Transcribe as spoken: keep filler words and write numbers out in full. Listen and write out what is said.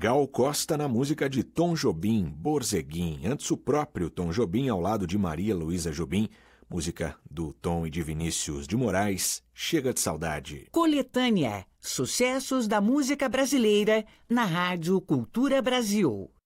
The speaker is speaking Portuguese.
Gal Costa na música de Tom Jobim, Borzeguim. Antes o próprio Tom Jobim ao lado de Maria Luísa Jobim. Música do Tom e de Vinícius de Moraes, Chega de Saudade. Coletânea, sucessos da música brasileira na Rádio Cultura Brasil.